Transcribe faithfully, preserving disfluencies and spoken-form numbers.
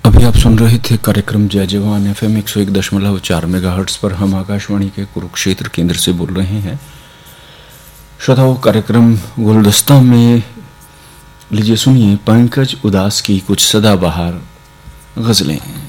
अभी आप सुन रहे थे कार्यक्रम जय जवान एफ एम एक सौ एक दशमलव चार मेगा हर्ट्स पर। हम आकाशवाणी के कुरुक्षेत्र केंद्र से बोल रहे हैं। श्रोताओं, कार्यक्रम गुलदस्ता में लीजिए सुनिए पंकज उदास की कुछ सदाबहार गजलें।